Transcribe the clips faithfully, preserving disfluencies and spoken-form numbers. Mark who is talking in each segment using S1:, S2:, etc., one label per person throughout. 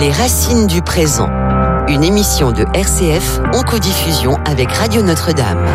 S1: Les racines du présent. Une émission de R C F en codiffusion avec Radio Notre-Dame.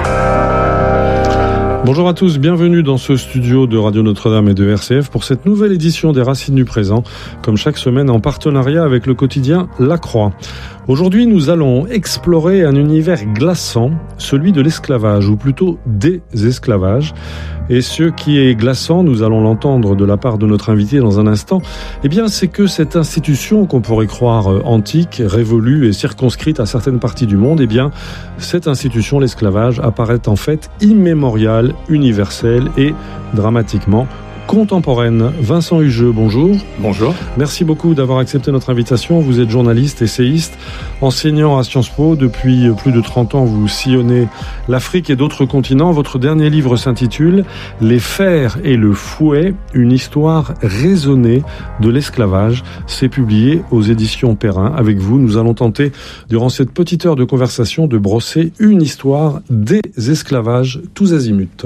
S2: Bonjour à tous, bienvenue dans ce studio de Radio Notre-Dame et de R C F pour cette nouvelle édition des Racines du présent, comme chaque semaine en partenariat avec le quotidien La Croix. Aujourd'hui, nous allons explorer un univers glaçant, celui de l'esclavage, ou plutôt des esclavages. Et ce qui est glaçant, nous allons l'entendre de la part de notre invité dans un instant, eh bien, c'est que cette institution qu'on pourrait croire antique, révolue et circonscrite à certaines parties du monde, eh bien, cette institution, l'esclavage, apparaît en fait immémoriale, universelle et dramatiquement contemporaine. Vincent Hugeux, bonjour.
S3: Bonjour.
S2: Merci beaucoup d'avoir accepté notre invitation. Vous êtes journaliste, essayiste, enseignant à Sciences Po. Depuis plus de trente ans, vous sillonnez l'Afrique et d'autres continents. Votre dernier livre s'intitule « Les fers et le fouet, une histoire raisonnée de l'esclavage ». C'est publié aux éditions Perrin. Avec vous, nous allons tenter, durant cette petite heure de conversation, de brosser une histoire des esclavages tous azimuts.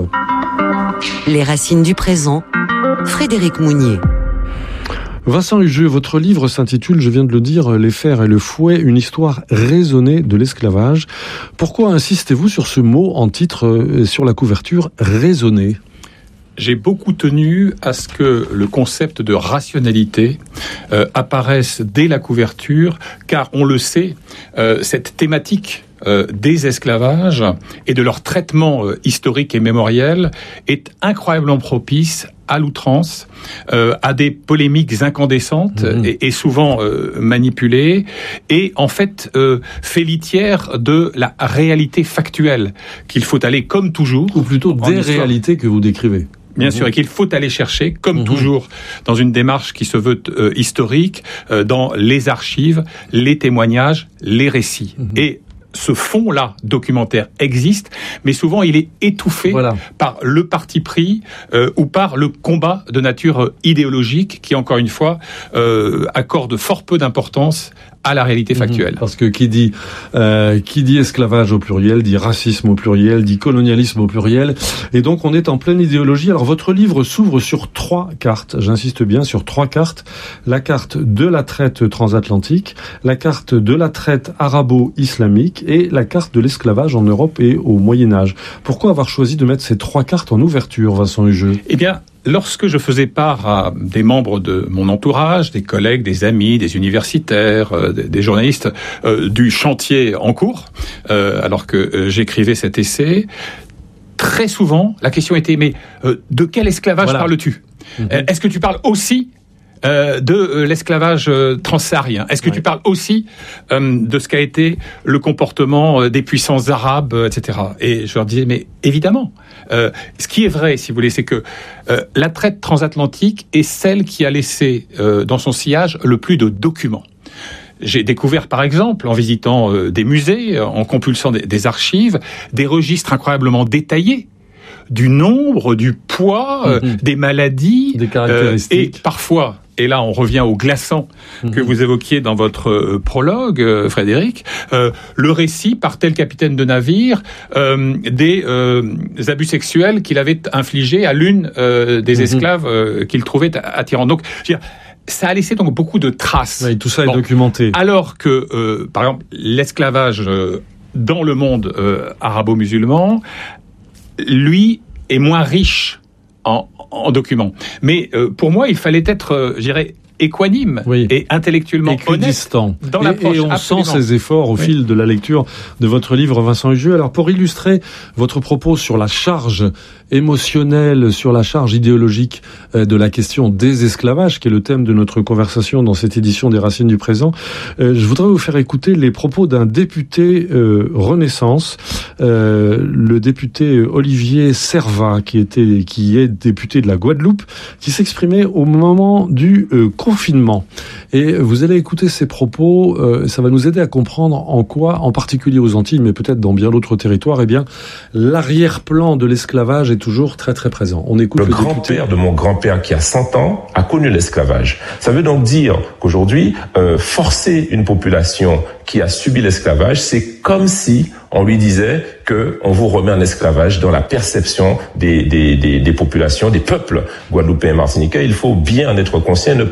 S1: Les racines du présent. Frédéric Mounier.
S2: Vincent Hugeux, votre livre s'intitule, je viens de le dire, « Les fers et le fouet, une histoire raisonnée de l'esclavage ». Pourquoi insistez-vous sur ce mot en titre et sur la couverture « raisonnée » ?
S3: J'ai beaucoup tenu à ce que le concept de rationalité euh, apparaisse dès la couverture, car on le sait, euh, cette thématique euh, des esclavages et de leur traitement euh, historique et mémoriel est incroyablement propice à l'outrance, euh, à des polémiques incandescentes mmh. et, et souvent euh, manipulées, et en fait euh, fait litière de la réalité factuelle qu'il faut aller comme toujours,
S2: ou plutôt des réalités que vous décrivez.
S3: Bien mmh. sûr, et qu'il faut aller chercher, comme mmh. toujours, dans une démarche qui se veut euh, historique, euh, dans les archives, les témoignages, les récits. Mmh. Et ce fond-là documentaire existe, mais souvent il est étouffé voilà. par le parti pris euh, ou par le combat de nature idéologique qui, encore une fois, euh, accorde fort peu d'importance à la réalité factuelle.
S2: Parce que qui dit euh, qui dit esclavage au pluriel, dit racisme au pluriel, dit colonialisme au pluriel, et donc on est en pleine idéologie. Alors votre livre s'ouvre sur trois cartes, j'insiste bien sur trois cartes, la carte de la traite transatlantique, la carte de la traite arabo-islamique et la carte de l'esclavage en Europe et au Moyen-Âge. Pourquoi avoir choisi de mettre ces trois cartes en ouverture, Vincent Hugeux ?
S3: Eh bien, lorsque je faisais part à des membres de mon entourage, des collègues, des amis, des universitaires, euh, des, des journalistes, euh, du chantier en cours, euh, alors que euh, j'écrivais cet essai, très souvent, la question était, mais euh, de quel esclavage voilà. parles-tu ? mmh. Est-ce que tu parles aussi Euh, de euh, l'esclavage euh, transsaharien? Est-ce que ouais. tu parles aussi euh, de ce qu'a été le comportement euh, des puissances arabes, euh, et cetera. Et je leur disais, mais évidemment, euh, ce qui est vrai, si vous voulez, c'est que euh, la traite transatlantique est celle qui a laissé euh, dans son sillage le plus de documents. J'ai découvert, par exemple, en visitant euh, des musées, en compulsant des, des archives, des registres incroyablement détaillés du nombre, du poids, euh, mmh. des maladies,
S2: des caractéristiques.
S3: Euh, et parfois, et là on revient au glaçant mmh. que vous évoquiez dans votre euh, prologue, euh, Frédéric, euh, le récit par tel capitaine de navire euh, des euh, abus sexuels qu'il avait infligés à l'une euh, des mmh. esclaves euh, qu'il trouvait attirante. Donc, je veux dire, ça a laissé donc beaucoup de traces.
S2: Oui, tout ça bon, est documenté.
S3: Alors que, euh, par exemple, l'esclavage euh, dans le monde euh, arabo-musulman, lui, est moins riche en, en documents. Mais euh, pour moi, il fallait être, euh, je dirais, équanime oui. et intellectuellement honnête dans
S2: et,
S3: l'approche.
S2: Et on
S3: absolument.
S2: sent ces efforts au oui. fil de la lecture de votre livre, Vincent Hugeux. Alors, pour illustrer votre propos sur la charge émotionnelle, sur la charge idéologique de la question des esclavages, qui est le thème de notre conversation dans cette édition des Racines du présent, euh, je voudrais vous faire écouter les propos d'un député euh, Renaissance, euh, le député Olivier Servat, qui était, qui est député de la Guadeloupe, qui s'exprimait au moment du euh, confinement. Et vous allez écouter ces propos, euh, ça va nous aider à comprendre en quoi, en particulier aux Antilles, mais peut-être dans bien d'autres territoires, eh bien, l'arrière-plan de l'esclavage est toujours très très présent. On écoute
S4: le,
S2: le
S4: grand-père de mon grand-père qui a cent ans a connu l'esclavage. Ça veut donc dire qu'aujourd'hui, euh, forcer une population qui a subi l'esclavage, c'est comme si on lui disait que on vous remet en esclavage dans la perception des, des, des, des populations, des peuples guadeloupéens et martiniquais. Il faut bien en être conscient.